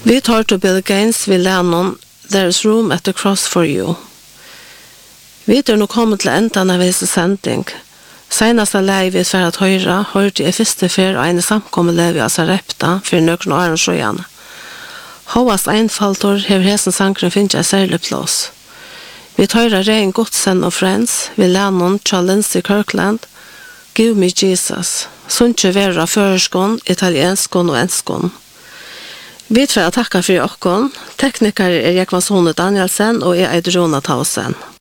Vi tar til Bill Gaines vi Lennon There's room at the cross for you. Vi nå kommet til enden av visse sending. Senast lei vi for at hørte jeg første fer og en samkommende vi altså repta for nøkken og æren sjøene. Håvast einfaltor hever hesen sankren finnes jeg særlig plass. Vi tar rein Godsen og Friends vi Lennon Lindsey Kirkland Give me Jesus. Sunnje vera føreskån, italienskån og enskån. Vi takka for okkon. Tekniker Jekvan Sone Danielsen og jeg Rona Tausen.